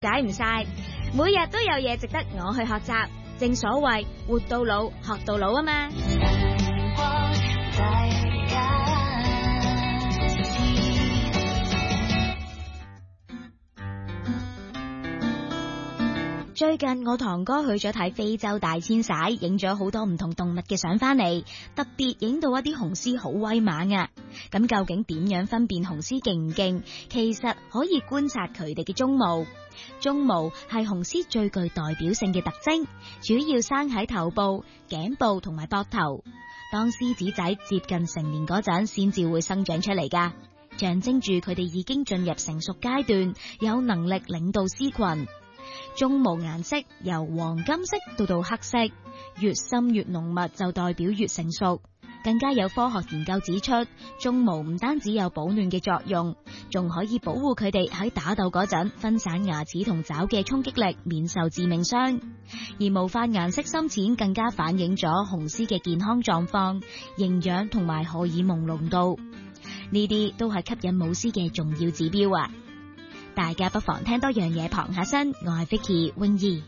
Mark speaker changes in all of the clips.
Speaker 1: 解唔晒，每日都有嘢值得我去學習。正所謂活到老學到老啊嘛。最近我堂哥去咗睇非洲大遷徙，影咗好多唔同動物嘅相翻嚟，特別影到一啲雄獅好威猛啊！咁究竟點樣分辨雄獅勁唔勁？其實可以觀察佢哋嘅鬃毛。鬃毛係雄獅最具代表性嘅特徵，主要生喺頭部、頸部同埋膊頭。當獅子仔接近成年嗰陣，先至會生長出嚟噶，象徵住佢哋已經進入成熟階段，有能力領導獅群。鬃毛顏色由黃金色到黑色，越深越濃密就代表越成熟。更加有科學研究指出，鬃毛唔單止有保暖嘅作用，仲可以保護佢哋喺打鬥嗰陣分散牙齒同爪嘅衝擊力，免受致命傷。而毛髮顏色深淺更加反映咗雄獅嘅健康狀況、營養同埋荷爾蒙濃度，呢啲都係吸引母獅嘅重要指標啊！大家不妨聽多樣嘢傍下身。我係 Vicky 泳兒。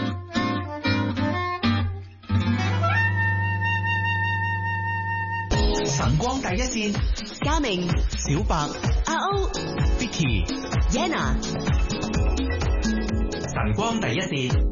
Speaker 2: 晨光第一線，
Speaker 3: 嘉明、
Speaker 2: 小白、
Speaker 3: 阿歐、
Speaker 2: Vicky、
Speaker 3: Yana。
Speaker 2: 晨光第一線，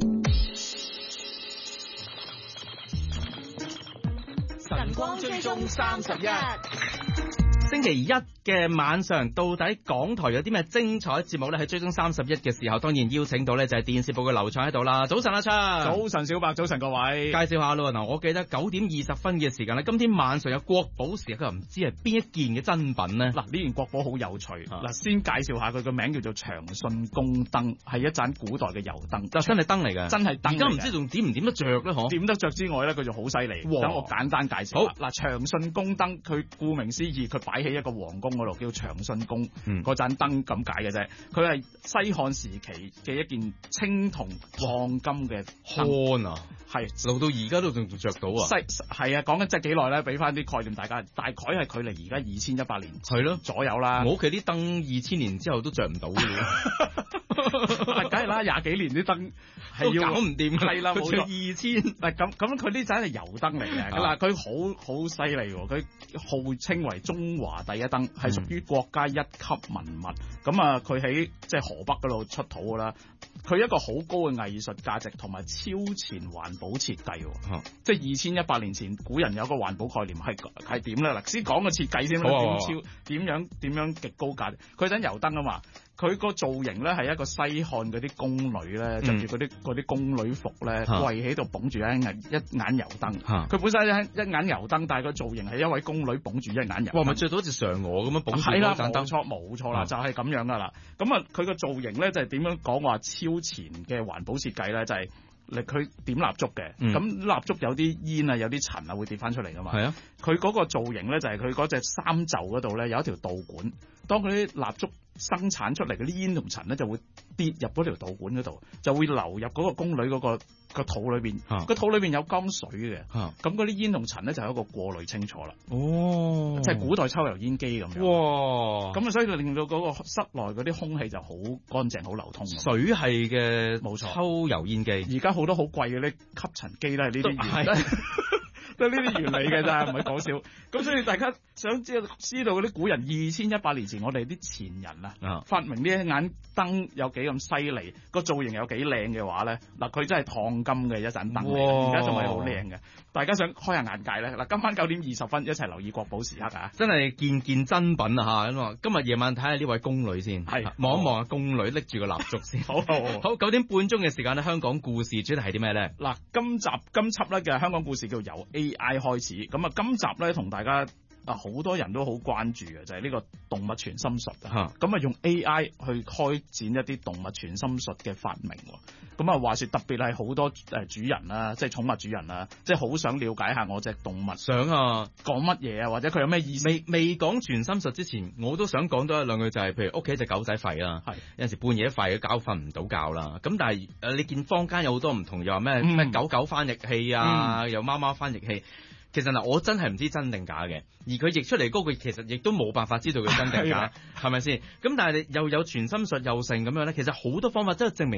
Speaker 4: 晨光追蹤31。星期一嘅晚上，到底港台有啲咩精彩節目咧？喺追蹤31嘅時候，當然邀請到咧就係電視部嘅劉暢喺度啦。早晨阿暢，
Speaker 5: 早晨小白，早晨各位。
Speaker 4: 介紹下咯，嗱，我記得9點20分嘅時間咧，今天晚上有國寶時，佢又唔知係邊一件嘅珍品呢？
Speaker 5: 嗱，呢件國寶好有趣。嗱，先介紹下佢個名叫做長信宮燈，係一盞古代嘅油燈，
Speaker 4: 就真係燈嚟嘅，
Speaker 5: 真係燈。
Speaker 4: 而家唔知仲點唔點得着咧？嗬？
Speaker 5: 點得着之外咧，佢就好犀利。等我簡單介紹。好，嗱，長信宮燈，佢顧名思義，佢擺喺一個皇宮嗰度，叫長信宮。嗰盞燈咁解嘅啫。佢係西漢時期嘅一件青銅鋼金嘅
Speaker 4: 漢啊，
Speaker 5: 係
Speaker 4: 留到而家都仲着到啊。
Speaker 5: 係啊，講緊即係幾耐咧？俾翻啲概念大家，大概係距離而家2100年係咯左右啦。
Speaker 4: 我屋企啲燈2000年之後都着唔到嘅，
Speaker 5: 梗係啦，20幾年啲燈係要
Speaker 4: 搞唔掂。
Speaker 5: 係啦，冇錯
Speaker 4: 2000。
Speaker 5: 咁佢呢盞係油燈嚟嘅。嗱，佢好犀利喎，佢號稱為中華第一燈，係屬於國家1級文物。咁啊，佢喺即係河北嗰度出土㗎啦。佢一個好高嘅藝術價值同埋超前環保設計。即係2100年前古人有個環保概念係點咧？嗱，先講個設計先啦。點樣極高價？佢盞油燈啊嘛。佢個造型咧係一個西漢嗰啲宮女咧，着住嗰啲宮女服咧，跪喺度捧住一眼油燈。佢本身一眼油燈，但係個造型係一位宮女捧住一眼油燈。哇！咪着到好似嫦娥咁樣捧住嗰盞燈。冇錯啦，就係咁樣噶啦。咁啊，佢個造型咧就係點樣講話超前嘅環保設計咧？就係佢點蠟燭嘅。咁蠟燭有啲煙啊，有啲塵啊，會跌翻出嚟噶嘛。係啊。佢嗰個造型咧就係佢嗰隻衫袖嗰度咧有一條導管，當佢啲蠟燭生產出嚟嗰啲煙同塵咧就會跌入嗰條導管嗰度，就會流入嗰個宮女嗰個肚裏邊。個肚裏邊有金水嘅。咁嗰啲煙同塵咧就係一個過濾清楚啦。哦，即係古代抽油煙機咁樣。哇！咁啊，所以令到嗰個室內嗰啲空氣就好乾淨、好流通。水系嘅冇錯，抽油煙機。而家好多好貴嘅啲吸塵機咧，呢啲都係呢啲原理嘅咋，唔係講笑。咁所以大家想知道嗰啲古人2100年前我哋啲前人啊，發明呢一眼燈有幾咁犀利，個造型有幾靚嘅話咧，嗱，佢真係燙金嘅一盞燈嚟，而家仲係好靚嘅。大家想開下眼界咧，嗱，今晚9點20分一齊留意國寶時刻啊！
Speaker 4: 真係件真品啊嚇！咁啊，今日夜晚睇下呢位宮女先，係望一望啊宮女拎住個蠟燭先。好，9點半鐘嘅時間咧，香港故事主題係啲咩咧？嗱，今輯咧嘅香港故事叫由 AI 開始，咁啊，今集咧同大家好多人都好關注嘅就係呢個動物傳心術啊，咁啊用 AI 去開展一啲動物傳心術嘅發明。咁啊話說特別係好多主人啦，即係寵物主人啦，即係好想了解下我隻動物想講乜嘢啊，或者佢有咩意思。未講傳心術之前，我都想講多一兩句，就係譬如屋企隻狗仔吠啦，有陣時半夜吠嘅覺瞓唔到覺啦。咁但係你見坊間有好多唔同，又話咩狗狗翻譯器啊，又貓貓翻譯器。其實嗱，我真係唔知真定假嘅，而佢譯出嚟嗰句其實亦都冇辦法知道佢真定假，係咪先？咁但係你又有傳心術又成咁樣咧，其實好多方法真係證明。